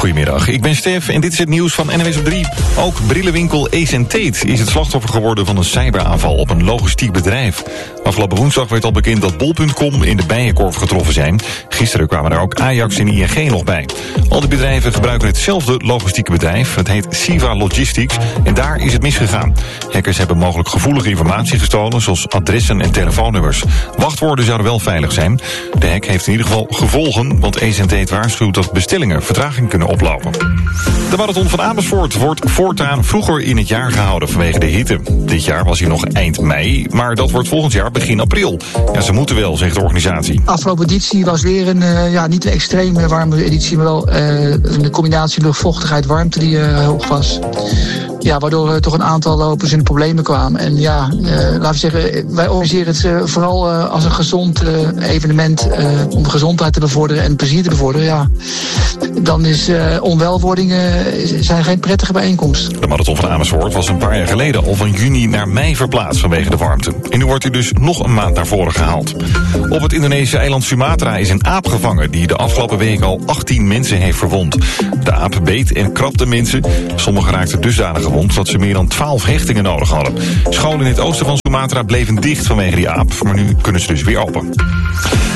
Goedemiddag, ik ben Stef en dit is het nieuws van NWS op 3. Ook brillenwinkel Ace & Tate is het slachtoffer geworden van een cyberaanval op een logistiek bedrijf. Afgelopen woensdag werd al bekend dat bol.com in de bijenkorf getroffen zijn. Gisteren kwamen er ook Ajax en ING nog bij. Al die bedrijven gebruiken hetzelfde logistieke bedrijf. Het heet Siva Logistics en daar is het misgegaan. Hackers hebben mogelijk gevoelige informatie gestolen, zoals adressen en telefoonnummers. Wachtwoorden zouden wel veilig zijn. De hack heeft in ieder geval gevolgen, want Ace & Tate waarschuwt dat bestellingen vertraging kunnen oplopen. De marathon van Amersfoort wordt voortaan vroeger in het jaar gehouden vanwege de hitte. Dit jaar was hij nog eind mei, maar dat wordt volgend jaar begin april. Ja, ze moeten wel, zegt de organisatie. Afgelopen editie was weer een niet een extreem warme editie, maar wel een combinatie luchtvochtigheid, warmte die hoog was. Ja, waardoor toch een aantal lopers in de problemen kwamen. En laten we zeggen, wij organiseren het vooral als een gezond evenement om de gezondheid te bevorderen en plezier te bevorderen. Ja, dan is onwelwordingen zijn geen prettige bijeenkomst. De marathon van Amersfoort was een paar jaar geleden al van juni naar mei verplaatst vanwege de warmte. En nu wordt hij dus nog een maand naar voren gehaald. Op het Indonesische eiland Sumatra is een aap gevangen die de afgelopen week al 18 mensen heeft verwond. De aap beet en krabde mensen. Sommigen raakten dusdanig gewond dat ze meer dan 12 hechtingen nodig hadden. Scholen in het oosten van Sumatra bleven dicht vanwege die aap, maar nu kunnen ze dus weer open.